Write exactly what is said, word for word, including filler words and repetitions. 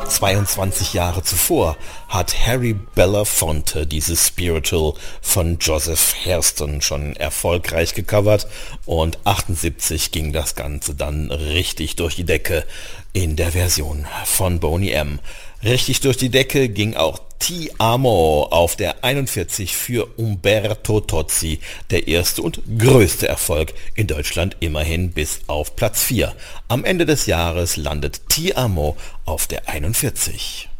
zweiundzwanzig Jahre zuvor hat Harry Belafonte dieses Spiritual von Joseph Hairston schon erfolgreich gecovert und achtundsiebzig ging das Ganze dann richtig durch die Decke in der Version von Boney M. Richtig durch die Decke ging auch Ti Amo auf der einundvierzig für Umberto Tozzi, der erste und größte Erfolg in Deutschland, immerhin bis auf Platz vier. Am Ende des Jahres landet Ti Amo auf der einundvierzig.